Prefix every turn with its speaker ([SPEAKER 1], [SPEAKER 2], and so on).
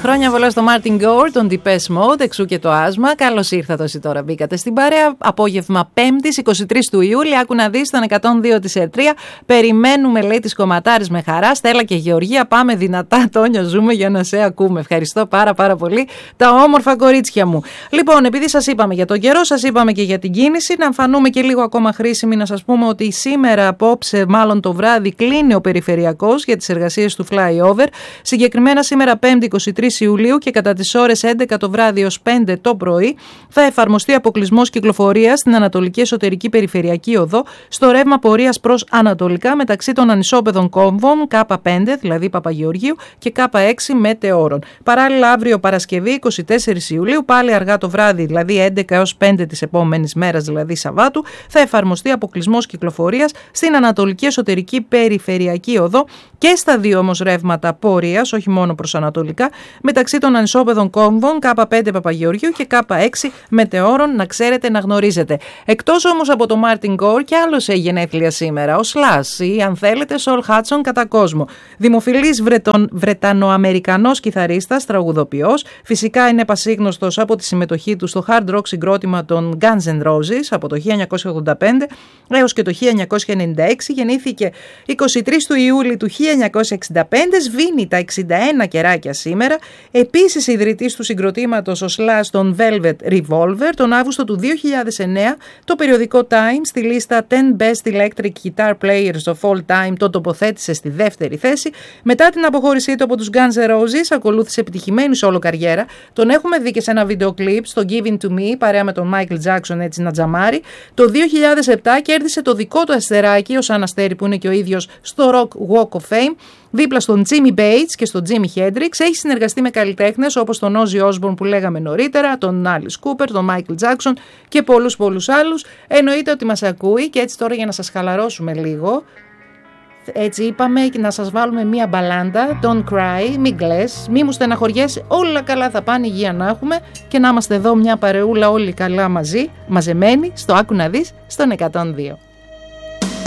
[SPEAKER 1] Χρόνια πολλά στο Martin Gore, τον Depeche Mode, εξού και το άσμα. Καλώς ήρθατε όσοι τώρα μπήκατε στην παρέα. Απόγευμα 5η, 23 του Ιούλη. Άκου να δεις τον 102 της ΕΡΤΡΙΑ. Περιμένουμε, λέει, τις κομματάρες με χαρά. Στέλλα και Γεωργία, πάμε δυνατά. Τόνια, ζούμε για να σε ακούμε. Ευχαριστώ πάρα πολύ τα όμορφα κορίτσια μου. Λοιπόν, επειδή σας είπαμε για τον καιρό, σας είπαμε και για την κίνηση, να φανούμε και λίγο ακόμα χρήσιμοι να σας πούμε ότι σήμερα, απόψε, μάλλον το βράδυ, κλείνει ο περιφερειακός για τις εργασίες του flyover. Συγκεκριμένα σήμερα 5η 23 Ιουλίου και κατά τις ώρες 11 το βράδυ ως 5 το πρωί θα εφαρμοστεί αποκλεισμός κυκλοφορίας στην Ανατολική Εσωτερική Περιφερειακή Οδό στο ρεύμα πορείας προς Ανατολικά μεταξύ των ανισόπεδων κόμβων K5, δηλαδή Παπαγεωργίου, και K6 Μετεώρων. Παράλληλα, αύριο Παρασκευή 24 Ιουλίου, πάλι αργά το βράδυ, δηλαδή 11 έως 5 της επόμενης μέρας, δηλαδή Σαββάτου, θα εφαρμοστεί αποκλεισμός κυκλοφορίας στην Ανατολική Εσωτερική Περιφερειακή Οδό και στα δύο όμως ρεύματα πορείας, όχι μόνο προς Ανατολικά, μεταξύ των ανισόπεδων κόμβων K5 Παπαγεωργίου και K6 Μετεώρων, να ξέρετε, να γνωρίζετε. Εκτός όμως από το Martin Gore, κι άλλος έχει γενέθλια σήμερα, ο Slash ή, αν θέλετε, Sol Hudson κατά κόσμο. Δημοφιλής Βρετανοαμερικανός κιθαρίστας, τραγουδοποιός, φυσικά είναι πασίγνωστος από τη συμμετοχή του στο hard rock συγκρότημα των Guns N' Roses από το 1985 έως και το 1996. Γεννήθηκε 23 του Ιούλη του 1965, σβήνει τα 61 κεράκια σήμερα. Επίσης ιδρυτής του συγκροτήματος ο Slash των Velvet Revolver. Τον Αύγουστο του 2009 το περιοδικό Time στη λίστα 10 Best Electric Guitar Players of All Time τον τοποθέτησε στη δεύτερη θέση. Μετά την αποχώρησή του από τους Guns N' Roses ακολούθησε επιτυχημένη solo καριέρα. Τον έχουμε δει και σε ένα βίντεο κλιπ στο Giving to Me παρέα με τον Michael Jackson, έτσι να τζαμάρει. Το 2007 κέρδισε το δικό του αστεράκι ως αναστέρι που είναι και ο ίδιος στο Rock Walk of Fame. Δίπλα στον Jimmy Bates και στον Jimi Hendrix έχει συνεργαστεί με καλλιτέχνες όπως τον Ozzy Osbourne που λέγαμε νωρίτερα, τον Alice Cooper, τον Michael Jackson και πολλούς άλλους. Εννοείται ότι μας ακούει και έτσι τώρα για να σας χαλαρώσουμε λίγο, έτσι είπαμε να σας βάλουμε μία μπαλάντα. Don't cry, μην κλαις, μη μου στεναχωριέσαι, όλα καλά θα πάνε, υγεία να έχουμε και να είμαστε εδώ μια παρεούλα όλοι καλά μαζί, μαζεμένοι στο Άκου να δεις στον 102.